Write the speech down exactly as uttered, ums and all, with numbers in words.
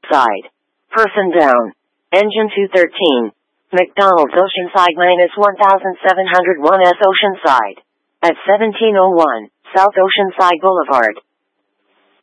Oceanside. Person down. Engine two thirteen. McDonald's Oceanside minus one thousand seven hundred one S Oceanside. At seventeen oh one, South Oceanside Boulevard.